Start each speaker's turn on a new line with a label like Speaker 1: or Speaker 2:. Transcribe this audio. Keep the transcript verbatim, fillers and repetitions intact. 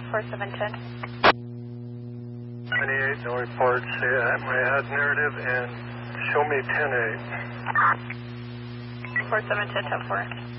Speaker 1: four seven ten.
Speaker 2: twenty-eight, no reports. Yeah, I had narrative and show me ten eight.
Speaker 1: four seven ten ten four.